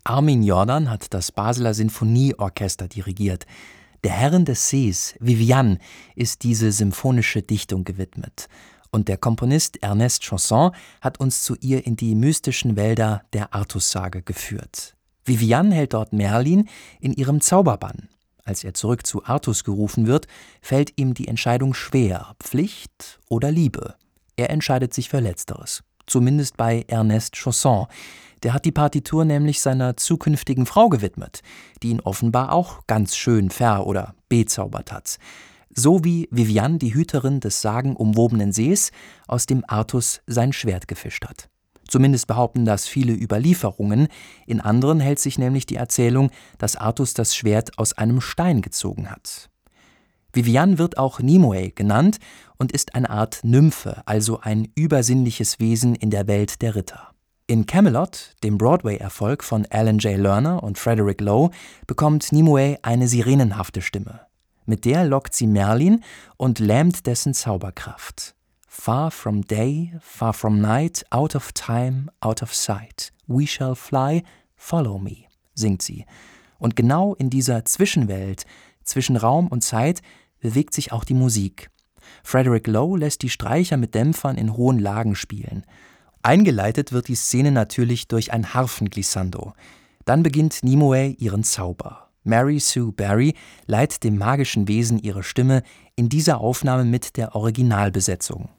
Armin Jordan hat das Basler Sinfonieorchester dirigiert. Der Herrin des Sees, Viviane, ist diese symphonische Dichtung gewidmet. Und der Komponist Ernest Chausson hat uns zu ihr in die mystischen Wälder der Artussage geführt. Viviane hält dort Merlin in ihrem Zauberbann. Als er zurück zu Artus gerufen wird, fällt ihm die Entscheidung schwer, Pflicht oder Liebe. Er entscheidet sich für Letzteres. Zumindest bei Ernest Chausson. Der hat die Partitur nämlich seiner zukünftigen Frau gewidmet, die ihn offenbar auch ganz schön oder bezaubert hat. So wie Viviane, die Hüterin des sagenumwobenen Sees, aus dem Artus sein Schwert gefischt hat. Zumindest behaupten das viele Überlieferungen. In anderen hält sich nämlich die Erzählung, dass Artus das Schwert aus einem Stein gezogen hat. Viviane wird auch Nimue genannt und ist eine Art Nymphe, also ein übersinnliches Wesen in der Welt der Ritter. In Camelot, dem Broadway-Erfolg von Alan J. Lerner und Frederick Loewe, bekommt Nimue eine sirenenhafte Stimme. Mit der lockt sie Merlin und lähmt dessen Zauberkraft. Far from day, far from night, out of time, out of sight. We shall fly, follow me, singt sie. Und genau in dieser Zwischenwelt, zwischen Raum und Zeit, bewegt sich auch die Musik. Frederick Loewe lässt die Streicher mit Dämpfern in hohen Lagen spielen. Eingeleitet wird die Szene natürlich durch ein Harfenglissando. Dann beginnt Nimue ihren Zauber. Mary Sue Barry leiht dem magischen Wesen ihre Stimme in dieser Aufnahme mit der Originalbesetzung.